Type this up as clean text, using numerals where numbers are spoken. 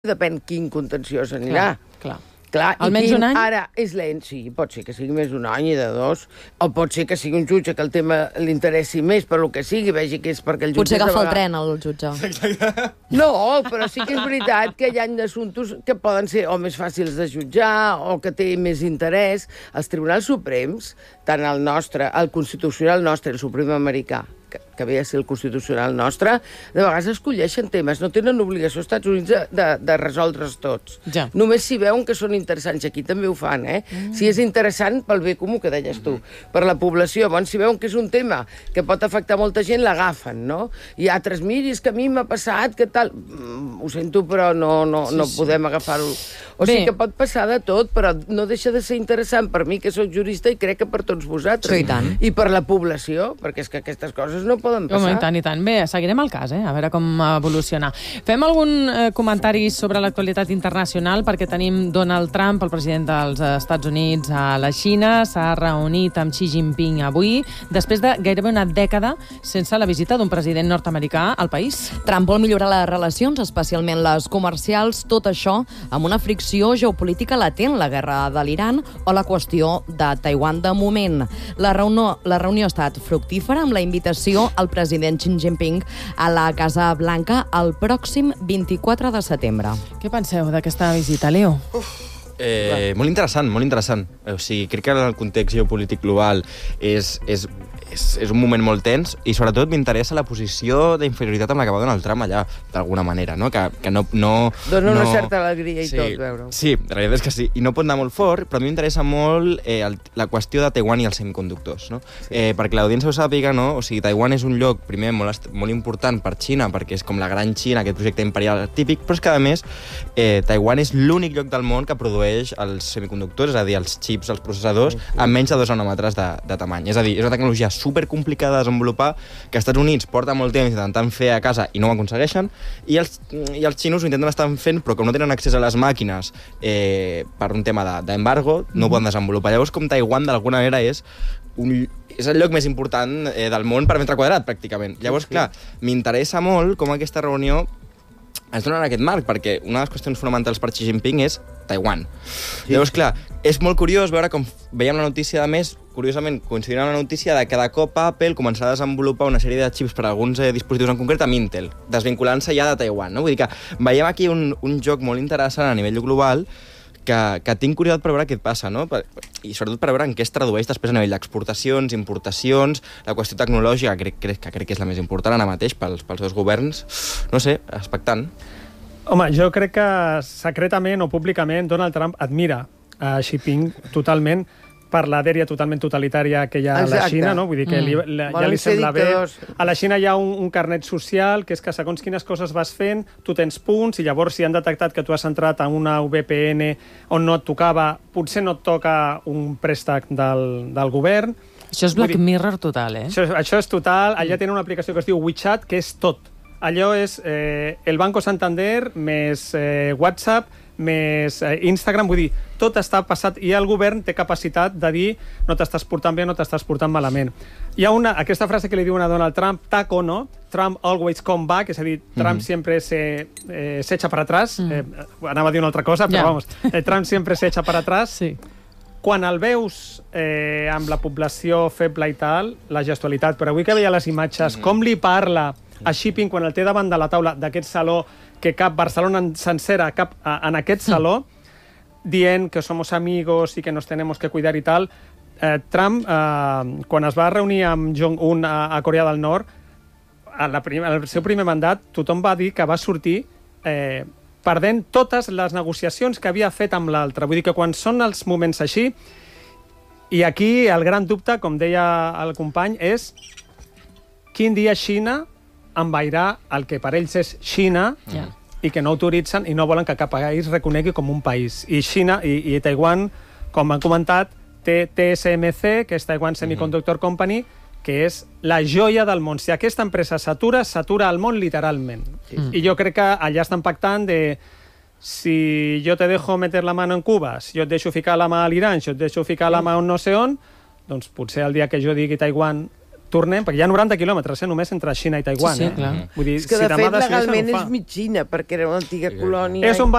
depèn quin contenciós anirà. Clar, almenys un any? Ara és lent, sí, pot ser que sigui més d'un any i de dos, o pot ser que sigui un jutge que el tema li interessi més per lo que sigui, vegi que és perquè el jutge... Potser agafa el tren, el jutge. No, però sí que és veritat que hi ha assumptes que poden ser o més fàcils de jutjar o que té més interès. Els tribunals suprems, tant el nostre, el constitucional nostre, el suprem americà, que ve a ser el constitucional nostre, de vegades escolleixen temes, no tenen obligació als Estats Units de resoldre's tots. Ja. Només si veuen que són interessants, i aquí també ho fan, Si és interessant pel bé comú, que deies tu, per la població, si veuen que és un tema que pot afectar molta gent, l'agafen, no? I altres, miri, és que a mi m'ha passat, que tal... Ho sento, però no podem agafar-ho. O sigui que pot passar de tot, però no deixa de ser interessant per mi, que soc jurista, i crec que per tots vosaltres. Sí, i tant. I per la població, perquè és que aquestes coses no poden passar. Home, i tant, i tant. Bé, seguirem el cas, a veure com evoluciona. Fem algun comentari sobre l'actualitat internacional, perquè tenim Donald Trump, el president dels Estats Units, a la Xina. S'ha reunit amb Xi Jinping avui, després de gairebé una dècada sense la visita d'un president nord-americà al país. Trump vol millorar les relacions, especialment les comercials, tot això amb una fricció geopolítica latent, la guerra de l'Iran o la qüestió de Taiwan de moment. La reunió ha estat fructífera amb la invitació al president Xi Jinping a la Casa Blanca el pròxim 24 de setembre. Què penseu d'aquesta visita, Leo? Molt interessant, molt interessant. O sigui, crec que el context geopolític global és un moment molt tens i sobretot m'interessa la posició d'inferioritat amb la que va Donald Trump allà, d'alguna manera, no? Que no... Dona una certa alegria i tot, veure-ho. Sí, la realitat és que sí. I no pot anar molt fort, però a mi m'interessa molt la qüestió de Taiwan i els semiconductors, no? Perquè l'audiència ho sàpiga, no? O sigui, Taiwan és un lloc, primer, molt important per Xina, perquè és com la gran Xina, aquest projecte imperial típic, però és que, a més, Taiwan és l'únic lloc del món que produeix els semiconductors, és a dir, els xips, els processadors, amb menys de 2 nanòmetres de tamany. És a dir, és una tecnologia supercomplicada de desenvolupar, que als Estats Units porta molt temps intentant fer a casa i no ho aconsegueixen, i els xinos ho intenten estar fent, però com no tenen accés a les màquines per un tema d'embargo, no ho poden desenvolupar. Llavors, com Taiwan, d'alguna manera, és el lloc més important del món per metre quadrat, pràcticament. Llavors, clar, m'interessa molt com aquesta reunió ens donen aquest marc, perquè una de les qüestions fonamentals per Xi Jinping és Taiwan. Sí. Llavors, clar, és molt curiós veure com veiem la notícia, a més, curiosament, coincidint amb la notícia de que de cop Apple començarà a desenvolupar una sèrie de xips per a alguns dispositius en concret amb Intel, desvinculant-se ja de Taiwan, no? Vull dir que veiem aquí un joc molt interessant a nivell global que tinc curiositat per veure què passa, no? I sobretot per veure en què es tradueix després a nivell d'exportacions, importacions, la qüestió tecnològica, que crec que és la més important ara mateix pels dos governs. No sé, expectant. Home, jo crec que secretament o públicament Donald Trump admira a Xi Jinping totalment per la dèria totalment totalitària que hi ha a la Xina, no? Vull dir que ja li sembla bé. A la Xina hi ha un carnet social, que és que segons quines coses vas fent, tu tens punts, i llavors si han detectat que tu has entrat en una VPN on no et tocava, potser no et toca un préstec del govern. Això és Black Mirror total, Això és total. Allà tenen una aplicació que es diu WeChat, que és tot. Allò és el Banco Santander més WhatsApp més Instagram, vull dir, tot està passat i el govern té capacitat de dir no t'estàs portant bé, no t'estàs portant malament. Hi ha aquesta frase que li diuen a Donald Trump, taco, no? Trump always come back, és a dir, Trump siempre se echa para atrás. Anava a dir una altra cosa, però vamos, Trump sempre se echa para atrás. Sí. Quan el veus amb la població feble i tal, la gestualitat, però avui que veia les imatges, com li parla a Xi Jinping quan el té davant de la taula d'aquest saló, que cap Barcelona sencera cap en aquest saló, dient que somos amigos y que nos tenemos que cuidar i tal. Trump, quan es va reunir amb Jong-un a Corea del Nord, el seu primer mandat, tothom va dir que va sortir perdent totes les negociacions que havia fet amb l'altre. Vull dir que quan són els moments així, i aquí el gran dubte, com deia el company, és quin dia Xina envairà el que per ells és Xina i que no autoritzen i no volen que cap país reconegui com un país. I Xina i Taiwan, com han comentat, té TSMC, que és Taiwan Semiconductor Company, que és la joia del món. Si aquesta empresa s'atura el món literalment. I jo crec que allà estan pactant de si jo te dejo meter la mano en Cuba, si jo et deixo ficar la mà a l'Iran, si jo et deixo ficar la mà on no sé on, doncs potser el dia que jo digui Taiwan tornem, perquè hi ha 90 quilòmetres només entre Xina i Taiwan. Sí, clar. Vull dir, És que, si de demà fet, decideixen, legalment ho fa. és mig Xina, perquè era una antiga colònia. És on va